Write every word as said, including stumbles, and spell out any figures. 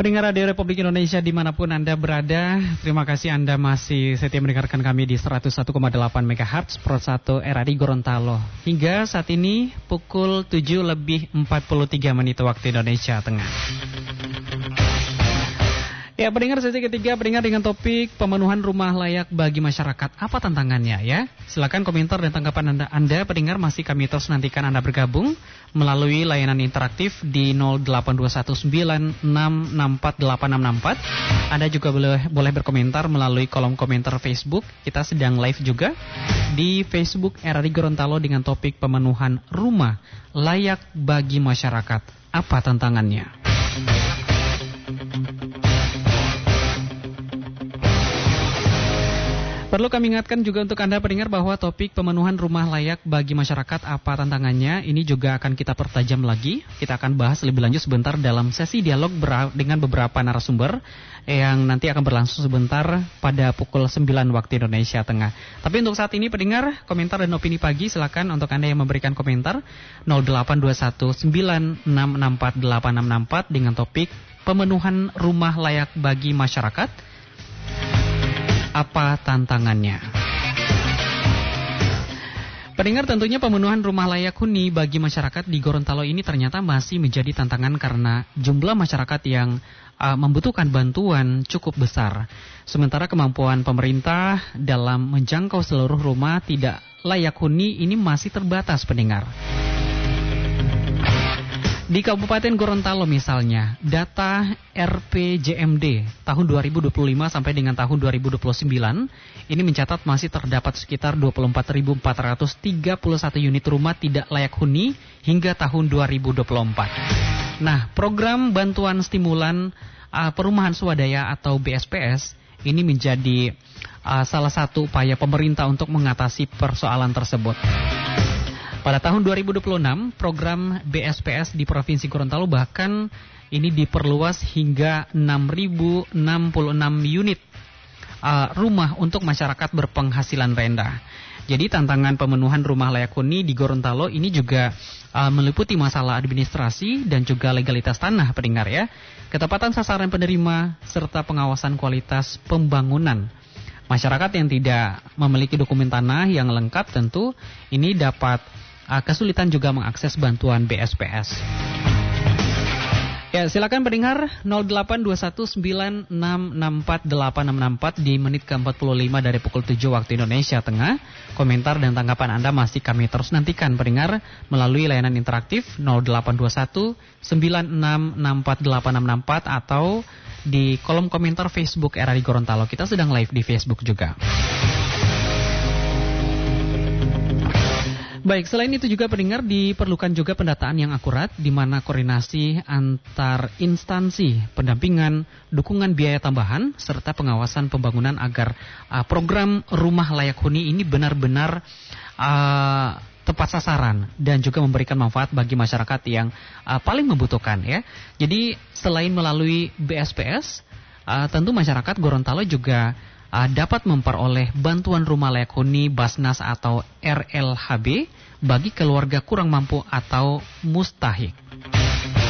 Pendengar Radio Republik Indonesia dimanapun Anda berada, terima kasih Anda masih setia mendengarkan kami di seratus satu koma delapan megahertz Pro satu R A D Gorontalo. Hingga saat ini pukul tujuh lebih empat puluh tiga menit waktu Indonesia Tengah. Ya, pendengar sesi ketiga, pendengar dengan topik pemenuhan rumah layak bagi masyarakat. Apa tantangannya ya? Silakan komentar dan tanggapan Anda, Anda pendengar masih kami terus nantikan Anda bergabung melalui layanan interaktif di nol delapan dua satu sembilan enam enam empat delapan enam enam empat. Anda juga boleh boleh berkomentar melalui kolom komentar Facebook. Kita sedang live juga di Facebook R A D Gorontalo dengan topik pemenuhan rumah layak bagi masyarakat. Apa tantangannya? Perlu kami ingatkan juga untuk Anda pendengar bahwa topik pemenuhan rumah layak bagi masyarakat apa tantangannya ini juga akan kita pertajam lagi. Kita akan bahas lebih lanjut sebentar dalam sesi dialog dengan beberapa narasumber yang nanti akan berlangsung sebentar pada pukul sembilan waktu Indonesia Tengah. Tapi untuk saat ini pendengar, komentar dan opini pagi silakan untuk Anda yang memberikan komentar nol delapan dua satu sembilan enam enam empat delapan enam enam empat dengan topik pemenuhan rumah layak bagi masyarakat. Apa tantangannya? Pendengar, tentunya pemenuhan rumah layak huni bagi masyarakat di Gorontalo ini ternyata masih menjadi tantangan karena jumlah masyarakat yang uh, membutuhkan bantuan cukup besar. Sementara kemampuan pemerintah dalam menjangkau seluruh rumah tidak layak huni ini masih terbatas, pendengar. Di Kabupaten Gorontalo misalnya, data R P J M D tahun dua ribu dua puluh lima sampai dengan tahun dua ribu dua puluh sembilan ini mencatat masih terdapat sekitar dua puluh empat ribu empat ratus tiga puluh satu unit rumah tidak layak huni hingga tahun dua ribu dua puluh empat. Nah, program bantuan stimulan uh, perumahan swadaya atau B S P S ini menjadi uh, salah satu upaya pemerintah untuk mengatasi persoalan tersebut. Pada tahun dua ribu dua puluh enam, program B S P S di Provinsi Gorontalo bahkan ini diperluas hingga enam ribu enam puluh enam unit uh, rumah untuk masyarakat berpenghasilan rendah. Jadi tantangan pemenuhan rumah layak huni di Gorontalo ini juga uh, meliputi masalah administrasi dan juga legalitas tanah, pendengar ya. Ketepatan sasaran penerima serta pengawasan kualitas pembangunan. Masyarakat yang tidak memiliki dokumen tanah yang lengkap tentu ini dapat kesulitan juga mengakses bantuan B S P S. Ya, silakan pendengar nol delapan dua satu sembilan enam enam empat delapan enam enam empat di menit ke empat puluh lima dari pukul tujuh waktu Indonesia Tengah. Komentar dan tanggapan Anda masih kami terus nantikan pendengar melalui layanan interaktif nol delapan dua satu sembilan enam enam empat delapan enam enam empat atau di kolom komentar Facebook R A D Gorontalo. Kita sedang live di Facebook juga. Baik, selain itu juga pendengar diperlukan juga pendataan yang akurat di mana koordinasi antar instansi, pendampingan, dukungan biaya tambahan serta pengawasan pembangunan agar uh, program rumah layak huni ini benar-benar uh, tepat sasaran dan juga memberikan manfaat bagi masyarakat yang uh, paling membutuhkan ya. Jadi selain melalui B S P S, uh, tentu masyarakat Gorontalo juga Uh, dapat memperoleh bantuan rumah layak huni Basnas atau R L H B bagi keluarga kurang mampu atau mustahik.